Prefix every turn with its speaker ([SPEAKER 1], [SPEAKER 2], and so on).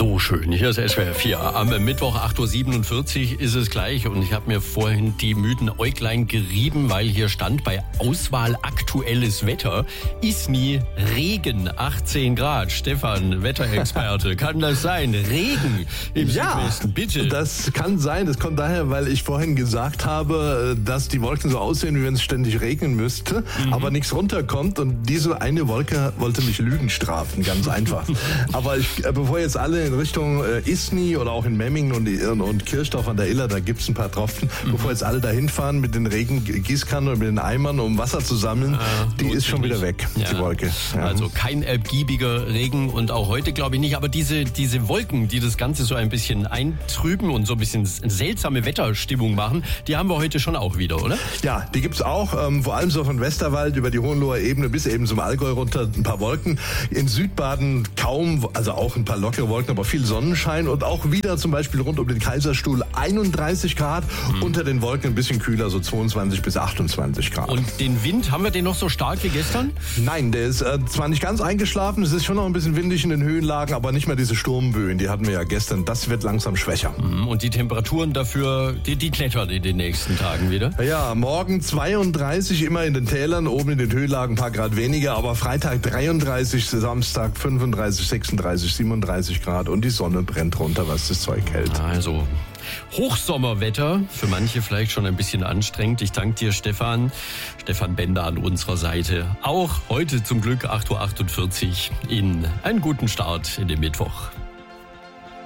[SPEAKER 1] So schön, hier ist SWR 4. Am Mittwoch 8.47 Uhr ist es gleich und ich habe mir vorhin die müden Äuglein gerieben, weil hier stand bei Auswahl aktuelles Wetter ist nie Regen, 18 Grad. Stefan, Wetterexperte, kann das sein? Regen im Südwesten, bitte.
[SPEAKER 2] Das kann sein, das kommt daher, weil ich vorhin gesagt habe, dass die Wolken so aussehen, wie wenn es ständig regnen müsste, aber nichts runterkommt und diese eine Wolke wollte mich Lügen strafen, ganz einfach. Aber bevor jetzt alle in Richtung Isny oder auch in Memmingen und Kirchdorf an der Iller, da gibt's ein paar Tropfen, bevor jetzt alle dahin fahren mit den Regengießkannen und mit den Eimern, um Wasser zu sammeln, die ist schon wieder weg, die Wolke. Ja.
[SPEAKER 1] Also kein ergiebiger Regen und auch heute glaube ich nicht, aber diese Wolken, die das Ganze so ein bisschen eintrüben und so ein bisschen seltsame Wetterstimmung machen, die haben wir heute schon auch wieder, oder?
[SPEAKER 2] Ja, die gibt's auch, vor allem so von Westerwald über die Hohenloher Ebene bis eben zum Allgäu runter, ein paar Wolken. In Südbaden kaum, also auch ein paar lockere Wolken, aber viel Sonnenschein und auch wieder zum Beispiel rund um den Kaiserstuhl 31 Grad, unter den Wolken ein bisschen kühler, so 22 bis 28 Grad.
[SPEAKER 1] Und den Wind, haben wir den noch so stark wie gestern?
[SPEAKER 2] Nein, der ist zwar nicht ganz eingeschlafen, es ist schon noch ein bisschen windig in den Höhenlagen, aber nicht mehr diese Sturmböen, die hatten wir ja gestern. Das wird langsam schwächer.
[SPEAKER 1] Und die Temperaturen dafür, die klettern in den nächsten Tagen wieder?
[SPEAKER 2] Ja, morgen 32 immer in den Tälern, oben in den Höhenlagen ein paar Grad weniger, aber Freitag 33, Samstag 35, 36, 37 Grad und die Sonne brennt runter, was das Zeug hält.
[SPEAKER 1] Also Hochsommerwetter, für manche vielleicht schon ein bisschen anstrengend. Ich danke dir, Stefan Bender an unserer Seite. Auch heute zum Glück 8.48 Uhr Ihnen einen guten Start in den Mittwoch.